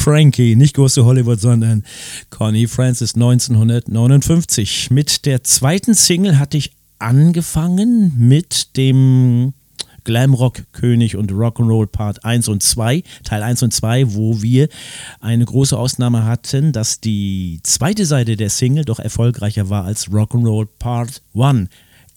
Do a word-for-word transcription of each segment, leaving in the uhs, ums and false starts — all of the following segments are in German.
Frankie, nicht Goes to Hollywood, sondern Connie Francis neunzehnhundertneunundfünfzig. Mit der zweiten Single hatte ich angefangen mit dem Glamrock-König und Rock'n'Roll Part eins und zwei, Teil eins und zwei, wo wir eine große Ausnahme hatten, dass die zweite Seite der Single doch erfolgreicher war als Rock'n'Roll Part eins.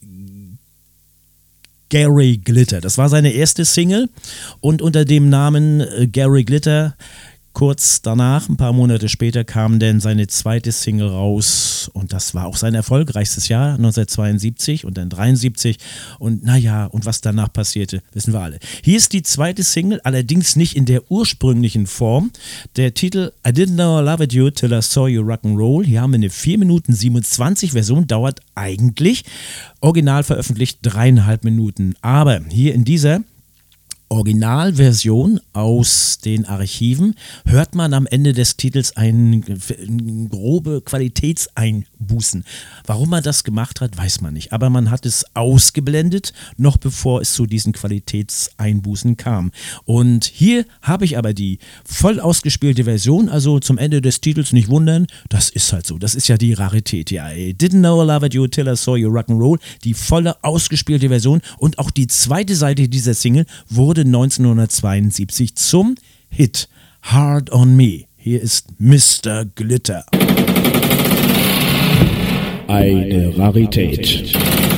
Gary Glitter, das war seine erste Single und unter dem Namen äh, Gary Glitter, kurz danach, ein paar Monate später, kam dann seine zweite Single raus und das war auch sein erfolgreichstes Jahr, neunzehnhundertzweiundsiebzig und dann dreiundsiebzig und naja, und was danach passierte, wissen wir alle. Hier ist die zweite Single, allerdings nicht in der ursprünglichen Form. Der Titel I Didn't Know I Loved You Till I Saw You Rock'n'Roll, hier haben wir eine vier Minuten siebenundzwanzig Version, dauert eigentlich original veröffentlicht dreieinhalb Minuten, aber hier in dieser Originalversion aus den Archiven hört man am Ende des Titels ein, ein grobe Qualitätseinbußen. Warum man das gemacht hat, weiß man nicht. Aber man hat es ausgeblendet, noch bevor es zu diesen Qualitätseinbußen kam. Und hier habe ich aber die voll ausgespielte Version, also zum Ende des Titels nicht wundern, das ist halt so, das ist ja die Rarität. Ja, I didn't know I loved you till I saw you rock'n'roll, die volle ausgespielte Version und auch die zweite Seite dieser Single wurde neunzehnhundertzweiundsiebzig zum Hit Hard on Me. Hier ist Mister Glitter. Eine Rarität.